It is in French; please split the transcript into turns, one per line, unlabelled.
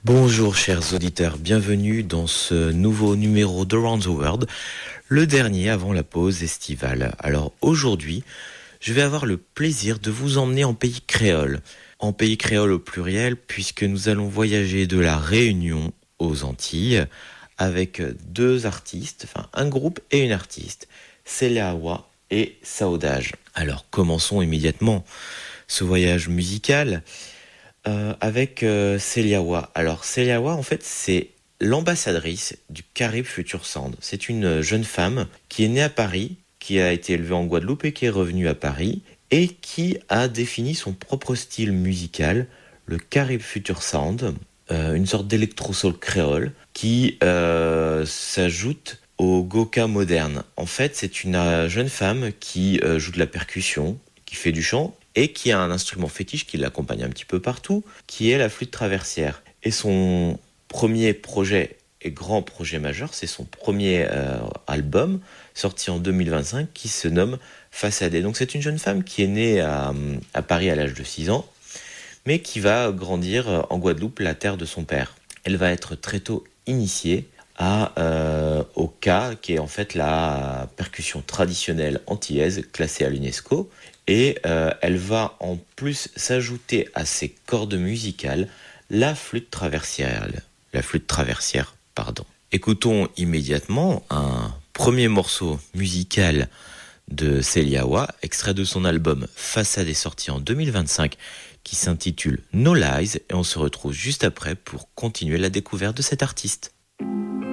Bonjour chers auditeurs, bienvenue dans ce nouveau numéro d'Around the World, le dernier avant la pause estivale. Alors aujourd'hui, je vais avoir le plaisir de vous emmener en pays créole. En pays créole au pluriel, puisque nous allons voyager de la Réunion aux Antilles avec deux artistes, enfin un groupe et une artiste, Seleawa et Saudage. Alors commençons immédiatement ce voyage musical avec Seleawa. Alors Seleawa, en fait, c'est l'ambassadrice du Caribe Future Sound. C'est une jeune femme qui est née à Paris, qui a été élevée en Guadeloupe et qui est revenue à Paris et qui a défini son propre style musical, le Caribe Future Sound, une sorte d'électro-soul créole qui s'ajoute au goka moderne. En fait, c'est une jeune femme qui joue de la percussion, qui fait du chant et qui a un instrument fétiche qui l'accompagne un petit peu partout, qui est la flûte traversière. Et son premier projet et grand projet majeur, c'est son premier album, sorti en 2025, qui se nomme Façadé. Donc c'est une jeune femme qui est née à Paris à l'âge de 6 ans, mais qui va grandir en Guadeloupe, la terre de son père. Elle va être très tôt initiée au ka, qui est en fait la percussion traditionnelle antillaise classée à l'UNESCO. Et elle va en plus s'ajouter à ses cordes musicales la flûte traversière. Écoutons immédiatement un premier morceau musical de Seleawa, extrait de son album Façade, sorti en 2025, qui s'intitule No Lies, et on se retrouve juste après pour continuer la découverte de cet artiste.